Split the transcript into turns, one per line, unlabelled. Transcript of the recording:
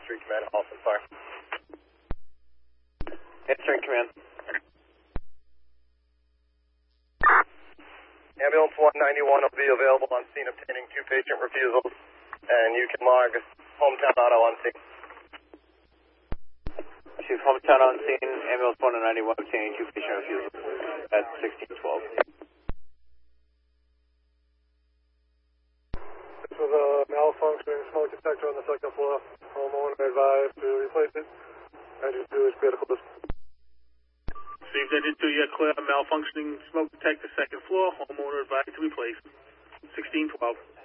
Street Command, Austin Fire.
8th Street Command.
Ambulance 191 will be available on scene obtaining 2 patient refusals, and you can log Hometown Auto on scene.
Chief, Hometown on scene, ambulance 191 obtaining 2 patient refusals at 1612.
This was a malfunctioning smoke detector on the 2nd floor. Homeowner advised to replace it. Engine 2 is critical.
Received engine 2, you're clear. Malfunctioning smoke detector, 2nd floor. Homeowner advised to replace. 1612.